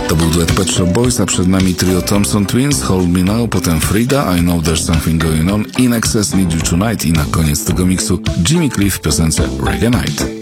To był duet Pet Shop Boys, a przed nami trio Thompson Twins, Hold Me Now, potem Frida, I Know There's Something Going On, In Excess, Need You Tonight i na koniec tego miksu Jimmy Cliff w piosence Reggae Night.